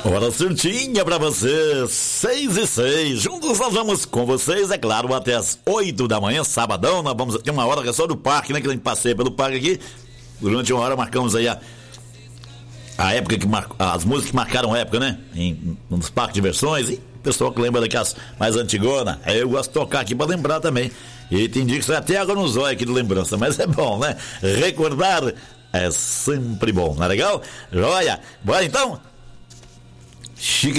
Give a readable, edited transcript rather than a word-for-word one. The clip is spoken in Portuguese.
Hora certinha pra você, 6:06. Juntos nós vamos com vocês, é claro, até as 8 da manhã, sabadão. Nós vamos ter uma hora que é só do parque, né? Que a gente passeia pelo parque aqui. Durante uma hora marcamos aí a época que as músicas que marcaram a época, né? Nos parques de diversões. E o pessoal que lembra daquelas mais antigonas, eu gosto de tocar aqui pra lembrar também. E tem dia que sai até água nos olhos aqui de lembrança, mas é bom, né? Recordar é sempre bom, não é legal? Joia! Bora então? Chique.